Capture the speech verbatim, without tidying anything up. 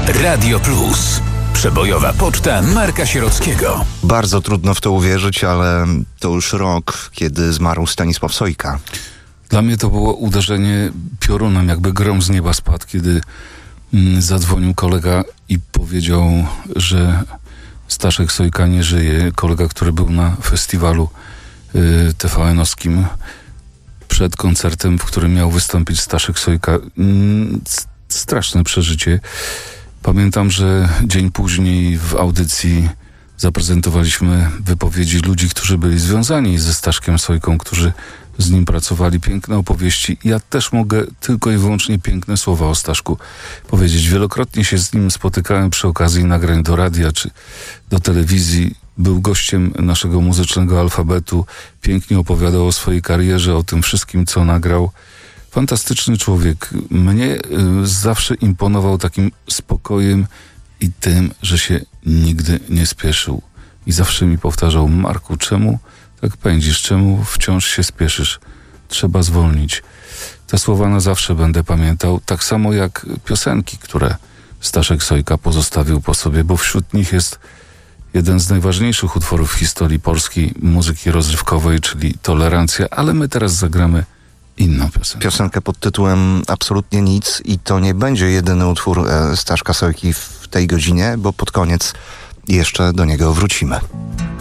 Radio Plus. Przebojowa poczta Marka Sierockiego. Bardzo trudno w to uwierzyć, ale to już rok, kiedy zmarł Stanisław Sojka. Dla mnie to było uderzenie piorunem, jakby grom z nieba spadł, kiedy mm, zadzwonił kolega i powiedział, że Staszek Sojka nie żyje. Kolega, który był na festiwalu y, T V N-owskim przed koncertem, w którym miał wystąpić Staszek Sojka. Mm, straszne przeżycie. Pamiętam, że dzień później w audycji zaprezentowaliśmy wypowiedzi ludzi, którzy byli związani ze Staszkiem Sojką, którzy z nim pracowali. Piękne opowieści. Ja też mogę tylko i wyłącznie piękne słowa o Staszku powiedzieć. Wielokrotnie się z nim spotykałem przy okazji nagrań do radia czy do telewizji. Był gościem naszego muzycznego alfabetu. Pięknie opowiadał o swojej karierze, o tym wszystkim, co nagrał. Fantastyczny człowiek. Mnie y, zawsze imponował takim spokojem i tym, że się nigdy nie spieszył. I zawsze mi powtarzał: Marku, czemu tak pędzisz? Czemu wciąż się spieszysz? Trzeba zwolnić. Te słowa na zawsze będę pamiętał, tak samo jak piosenki, które Staszek Sojka pozostawił po sobie, bo wśród nich jest jeden z najważniejszych utworów w historii polskiej muzyki rozrywkowej, czyli Tolerancja, ale my teraz zagramy inną piosenkę. Piosenkę pod tytułem Absolutnie nic i to nie będzie jedyny utwór e, Staszka Sojki w tej godzinie, bo pod koniec jeszcze do niego wrócimy.